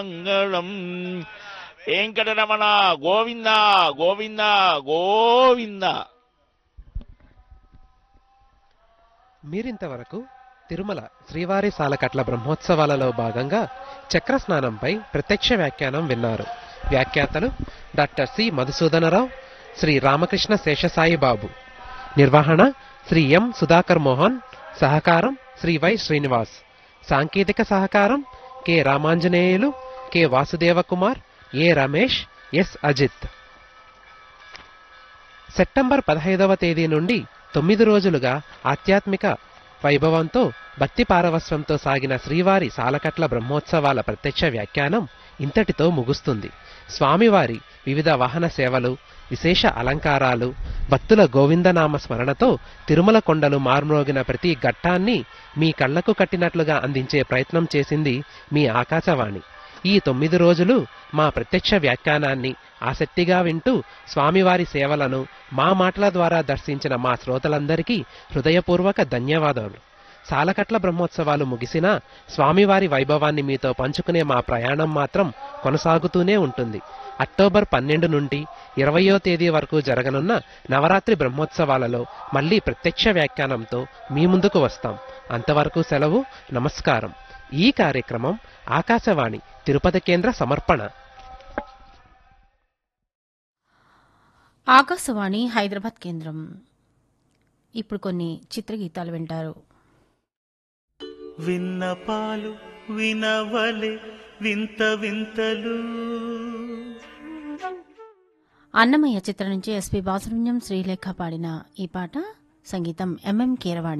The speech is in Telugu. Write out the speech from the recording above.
మంగళం వెంకటరమణ గోవింద గోవింద గోవింద. మీరింతవరకు తిరుమల శ్రీవారి సాలకట్ల బ్రహ్మోత్సవాలలో భాగంగా చక్రస్నానంపై ప్రత్యక్ష వ్యాఖ్యానం విన్నారు. వ్యాఖ్యాతలు డాక్టర్ సి మధుసూదనరావు, శ్రీ రామకృష్ణ శేషసాయి బాబు. నిర్వహణ శ్రీ ఎం సుధాకర్ మోహన్. సహకారం శ్రీ వై శ్రీనివాస్. సాంకేతిక సహకారం కె రామాంజనేయులు, కె వాసుదేవకుమార్, ఏ రమేష్, ఎస్ అజిత్. సెప్టెంబర్ 15వ తేదీ నుండి 9 రోజులుగా ఆధ్యాత్మిక వైభవంతో భక్తి పారవస్వంతో సాగిన శ్రీవారి సాలకట్ల బ్రహ్మోత్సవాల ప్రత్యక్ష వ్యాఖ్యానం ఇంతటితో ముగుస్తుంది. స్వామివారి వివిధ వాహన సేవలు, విశేష అలంకారాలు, భక్తుల గోవిందనామ స్మరణతో తిరుమల కొండలు మార్మోగిన ప్రతి ఘట్టాన్ని మీ కళ్లకు కట్టినట్లుగా అందించే ప్రయత్నం చేసింది మీ ఆకాశవాణి. ఈ 9 రోజులు మా ప్రత్యక్ష వ్యాఖ్యానాన్ని ఆసక్తిగా వింటూ స్వామివారి సేవలను మా మాటల ద్వారా దర్శించిన మా శ్రోతలందరికీ హృదయపూర్వక ధన్యవాదాలు. సాలకట్ల బ్రహ్మోత్సవాలు ముగిసినా స్వామివారి వైభవాన్ని మీతో పంచుకునే మా ప్రయాణం మాత్రం కొనసాగుతూనే ఉంటుంది. అక్టోబర్ 12 నుండి 20వ తేదీ వరకు జరగనున్న నవరాత్రి బ్రహ్మోత్సవాలలో మళ్లీ ప్రత్యక్ష వ్యాఖ్యానంతో మీ ముందుకు వస్తాం. అంతవరకు సెలవు. నమస్కారం. ఈ కార్యక్రమం ఆకాశవాణి తిరుపతి కేంద్ర సమర్పణ. ఆకాశవాణి హైదరాబాద్ కేంద్రం. ఇప్పుడు కొన్ని చిత్రగీతాలు వింటారు. విన్నపాలు వినవలే వింత వింతలు. అన్నమయ్య చిత్రం నుంచి ఎస్పి బాలసుబ్రహ్మణ్యం, శ్రీలేఖ పాడిన ఈ పాట. సంగీతం ఎంఎం కీరవాణి.